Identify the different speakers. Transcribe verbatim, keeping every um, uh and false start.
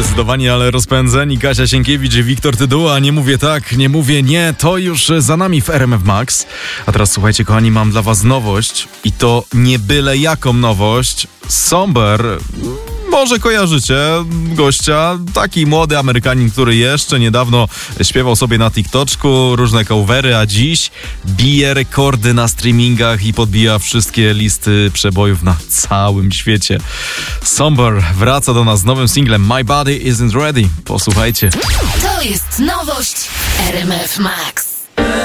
Speaker 1: zdecydowanie, ale rozpędzeni. Kasia Sienkiewicz i Wiktor Tyduła. Nie mówię tak, nie mówię nie. To już za nami w R M F Max. A teraz słuchajcie, kochani, mam dla was nowość. I to nie byle jaką nowość. Somber. Może kojarzycie gościa, taki młody Amerykanin, który jeszcze niedawno śpiewał sobie na TikToczku różne covery, a dziś bije rekordy na streamingach i podbija wszystkie listy przebojów na całym świecie. Somber wraca do nas z nowym singlem My Body Isn't Ready. Posłuchajcie.
Speaker 2: To jest nowość R M F Max.